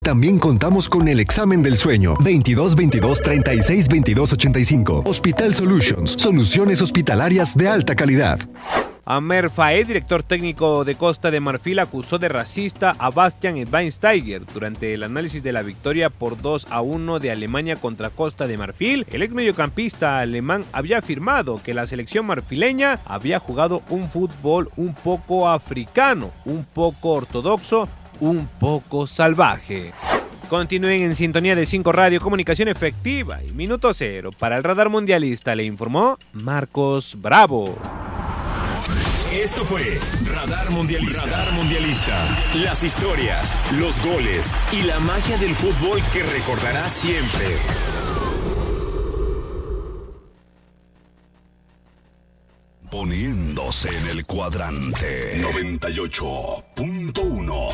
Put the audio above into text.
También contamos con el examen del sueño 2222-362285. Hospital Solutions, soluciones hospitalarias de alta calidad. Amer Faed, director técnico de Costa de Marfil, acusó de racista a Bastian Schweinsteiger durante el análisis de la victoria por 2-1 de Alemania contra Costa de Marfil. El ex mediocampista alemán había afirmado que la selección marfileña había jugado un fútbol un poco africano, un poco ortodoxo, un poco salvaje. Continúen en sintonía de 5 Radio, comunicación efectiva y minuto cero. Para el Radar Mundialista le informó Marcos Bravo. Esto fue Radar Mundialista. Radar Mundialista. Las historias, los goles y la magia del fútbol que recordarás siempre. Poniéndose en el cuadrante 98.1.